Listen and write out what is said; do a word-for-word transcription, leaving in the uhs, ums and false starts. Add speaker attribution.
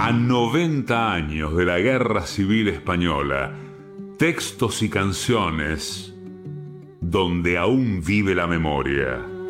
Speaker 1: A noventa años de la Guerra Civil Española, textos y canciones donde aún vive la memoria.